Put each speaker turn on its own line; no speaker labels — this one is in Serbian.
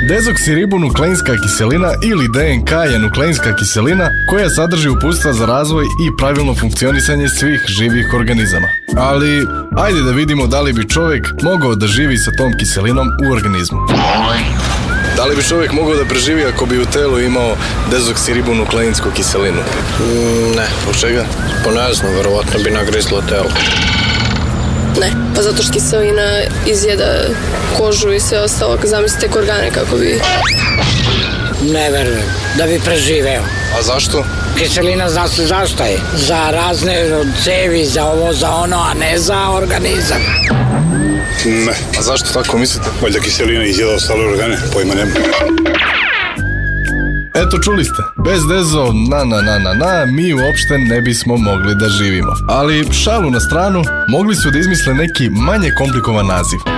Dezoksiribonukleinska kiselina ili DNK je nukleinska kiselina koja sadrži uputstva za razvoj i pravilno funkcionisanje svih živih organizama. Ali, ajde da vidimo da li bi čovjek mogao da živi sa tom kiselinom u organizmu. Da li bi čovjek mogao da preživi ako bi u telu imao dezoksiribonukleinsku kiselinu?
Ne.
Zbog čega?
Pa ne znam, verovatno bi nagrizlo telo.
Ne, pa zato što kiselina izjeda kožu i sve ostalo. Zamislite organe kako bi...
Ne verujem da bi preživeo.
A zašto?
Kiselina zna se zašto je. Za razne cevi, za ovo, za ono, a ne za organizam.
Ne.
A zašto tako mislite?
Valjda kiselina izjeda ostale organe, pojma nema.
Eto, čuli ste, bez dezo, mi uopšte ne bismo mogli da živimo. Ali šalu na stranu, mogli su da izmisle neki manje komplikovan naziv.